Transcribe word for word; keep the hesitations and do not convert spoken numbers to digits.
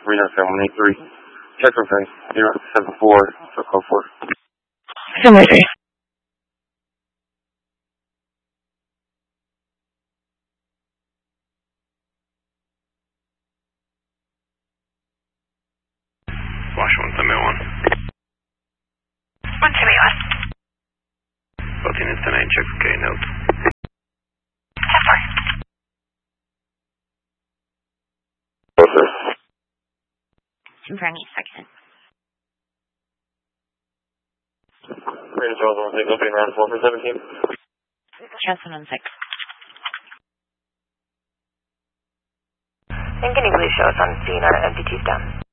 Reno seven one eight three. Check from zero seven four, so code four. seven one eight three. Washington, seven one. one seven one. fourteen is ten nine, check for K, note. ten four. Confirm each section. Reno Charles one six, opening round four for seventeen. Charles one one six. And can you please show us on scene our M D Ts down?